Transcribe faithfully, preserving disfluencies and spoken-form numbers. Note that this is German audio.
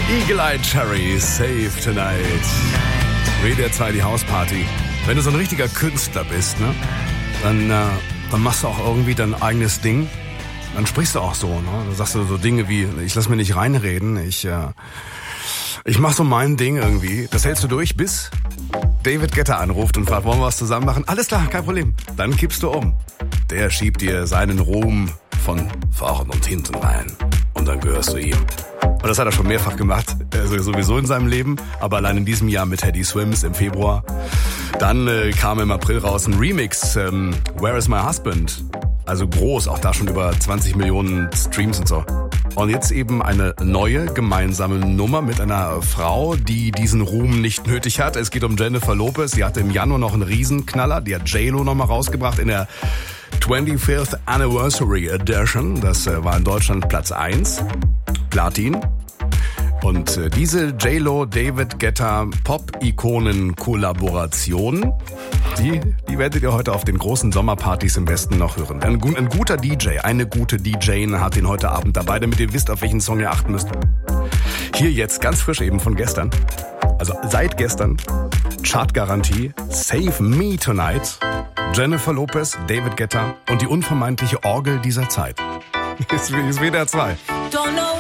Eagle Eye Cherry, Save Tonight. W D R zwei, die Hausparty. Wenn du so ein richtiger Künstler bist, ne, dann, äh, dann machst du auch irgendwie dein eigenes Ding. Dann sprichst du auch so, ne? Dann sagst du so Dinge wie, ich lass mir nicht reinreden, ich, äh, ich mach so mein Ding irgendwie. Das hältst du durch, bis David Guetta anruft und fragt, wollen wir was zusammen machen? Alles klar, kein Problem. Dann kippst du um. Der schiebt dir seinen Ruhm von vorn und hinten rein. Und dann gehörst du ihm. Und das hat er schon mehrfach gemacht, also sowieso in seinem Leben. Aber allein in diesem Jahr mit Teddy Swims im Februar. Dann äh, kam im April raus ein Remix, ähm, Where is my husband? Also groß, auch da schon über zwanzig Millionen Streams und so. Und jetzt eben eine neue gemeinsame Nummer mit einer Frau, die diesen Ruhm nicht nötig hat. Es geht um Jennifer Lopez. Sie hatte im Januar noch einen Riesenknaller. Die hat J-Lo noch mal rausgebracht in der twenty-fifth Anniversary Edition. Das war in Deutschland Platz eins. Platin. Und diese J-Lo, David Guetta Pop-Ikonen-Kollaboration, die, die werdet ihr heute auf den großen Sommerpartys im Westen noch hören. Ein, ein guter D J, eine gute D J hat ihn heute Abend dabei, damit ihr wisst, auf welchen Song ihr achten müsst. Hier jetzt, ganz frisch eben von gestern, also seit gestern, Chartgarantie, Save Me Tonight, Jennifer Lopez, David Guetta und die unvermeidliche Orgel dieser Zeit. Ist W D R zwei.